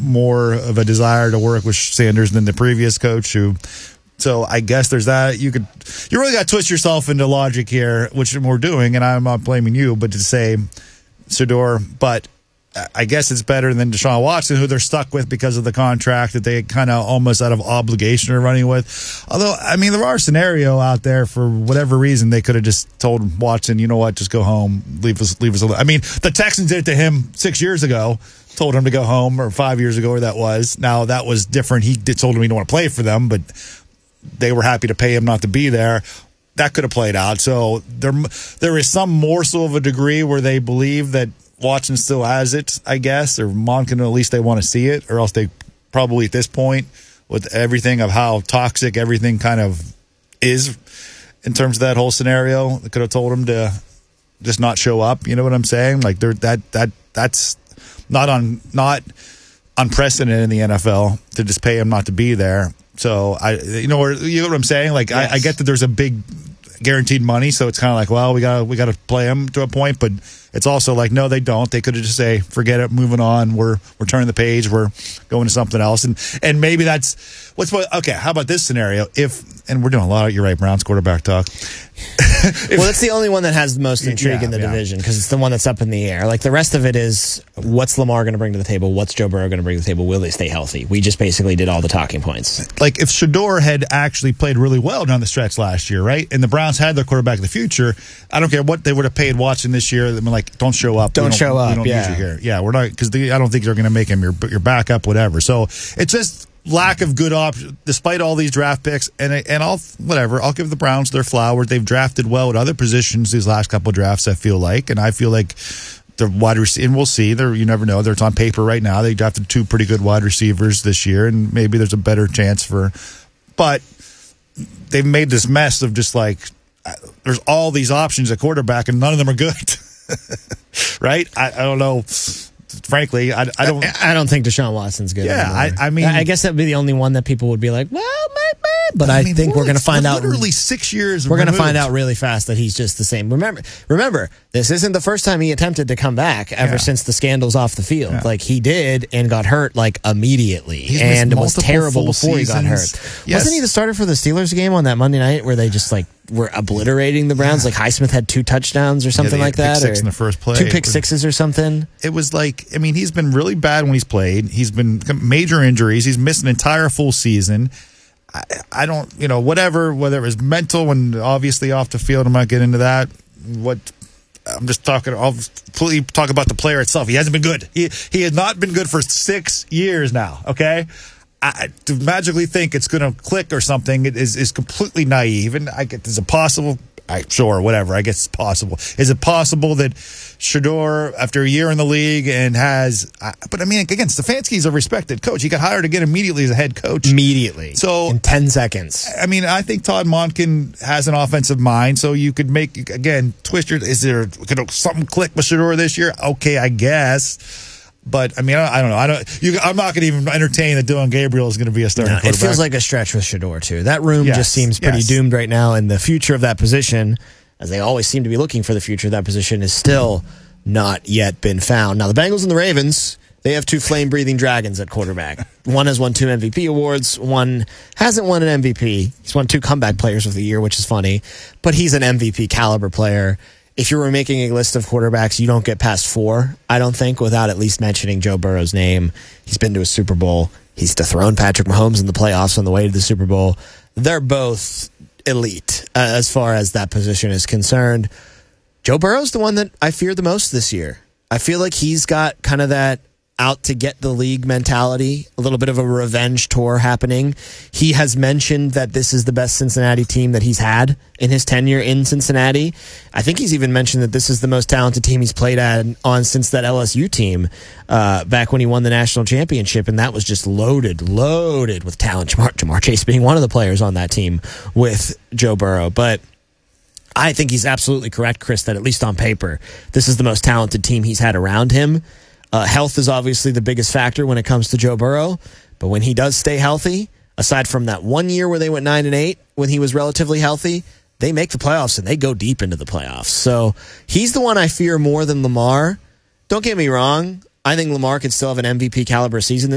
more of a desire to work with Sanders than the previous coach So I guess there's that. You really got to twist yourself into logic here, which we're doing, and I'm not blaming you, but to say Shedeur, but I guess it's better than Deshaun Watson, who they're stuck with because of the contract that they kind of almost out of obligation are running with. Although, I mean, there are a scenario out there for whatever reason they could have just told Watson, you know what, just go home, leave us alone. I mean, the Texans did it to him 6 years ago, told him to go home, or 5 years ago, or that was. Now, that was different. He told him he didn't want to play for them, but they were happy to pay him not to be there. That could have played out. So there is some morsel of a degree where they believe that Watson still has it, I guess, or Monken, at least they want to see it, or else they probably at this point, with everything of how toxic everything kind of is in terms of that whole scenario, they could have told him to just not show up. You know what I'm saying? Like that's not unprecedented in the NFL to just pay him not to be there. So you know what I'm saying? Like yes. I get that there's a big guaranteed money, so it's kind of like, well, we got to play him to a point, but it's also like, no, they don't. They could have just say, forget it, moving on. We're turning the page. We're going to something else, and maybe that's okay. How about this scenario? And we're doing a lot of, you're right, Browns quarterback talk. Well, it's the only one that has the most intrigue in the division because it's the one that's up in the air. Like the rest of it is, what's Lamar going to bring to the table? What's Joe Burrow going to bring to the table? Will they stay healthy? We just basically did all the talking points. Like if Shedeur had actually played really well down the stretch last year, right? And the Browns had their quarterback of the future, I don't care what they would have paid Watson this year. I mean, like, don't show up. Don't show up. We don't need you here. Yeah, we're not, because I don't think they're going to make him your backup, whatever. So it's just lack of good options, despite all these draft picks, and I'll give the Browns their flowers. They've drafted well at other positions these last couple of drafts, I feel like, and I feel like the wide receiver, and we'll see. You never know. It's on paper right now. They drafted 2 pretty good wide receivers this year, and maybe there's a better chance but they've made this mess of just like there's all these options at quarterback, and none of them are good. Right? I don't know. Frankly, I don't think Deshaun Watson's good. Yeah, I mean, I guess that'd be the only one that people would be like, well, maybe. But I think we're going to find out. Literally 6 years. We're going to find out really fast that he's just the same. Remember, this isn't the first time he attempted to come back ever since the scandals off the field. Yeah. Like he did and got hurt like immediately, and was terrible before he got hurt. Yes. Wasn't he the starter for the Steelers game on that Monday night where they just like were obliterating the Browns? Like Highsmith had 2 touchdowns or something like that, pick six in the first play, 2 pick sixes or something. It was like, I mean, he's been really bad when he's played. He's been major injuries. He's missed an entire full season. I don't, whether it was mental and obviously off the field, I'm not getting into that. I'm just talking, I'll completely talk about the player itself. He hasn't been good. He has not been good for 6 years now, okay? To magically think it's going to click or something is completely naive. And is it possible? Sure, whatever. I guess it's possible. Is it possible that Shedeur, after a year in the league and but I mean, again, Stefanski's a respected coach. He got hired again immediately as a head coach. Immediately. So in 10 seconds. I mean, I think Todd Monken has an offensive mind, so you could make, again, is there something click with Shedeur this year? Okay, I guess. But, I mean, I don't know. I'm not going to even entertain that Dillon Gabriel is going to be a starting quarterback. It feels like a stretch with Shedeur, too. That room just seems pretty doomed right now, and the future of that position, as they always seem to be looking for the future of that position, is still not yet been found. Now, the Bengals and the Ravens, they have 2 flame-breathing dragons at quarterback. One has won 2 MVP awards. One hasn't won an MVP. He's won 2 comeback players of the year, which is funny. But he's an MVP caliber player. If you were making a list of quarterbacks, you don't get past 4, I don't think, without at least mentioning Joe Burrow's name. He's been to a Super Bowl. He's dethroned Patrick Mahomes in the playoffs on the way to the Super Bowl. They're both elite as far as that position is concerned. Joe Burrow's the one that I fear the most this year. I feel like he's got kind of that out to get the league mentality, a little bit of a revenge tour happening. He has mentioned that this is the best Cincinnati team that he's had in his tenure in Cincinnati. I think he's even mentioned that this is the most talented team he's played on since that LSU team back when he won the national championship, and that was just loaded with talent. Ja'Marr Chase being one of the players on that team with Joe Burrow. But I think he's absolutely correct, Chris, that at least on paper, this is the most talented team he's had around him. Health is obviously the biggest factor when it comes to Joe Burrow, but when he does stay healthy, aside from that 1 year where they went 9-8 when he was relatively healthy, they make the playoffs and they go deep into the playoffs. So he's the one I fear more than Lamar. Don't get me wrong. I think Lamar could still have an MVP caliber season this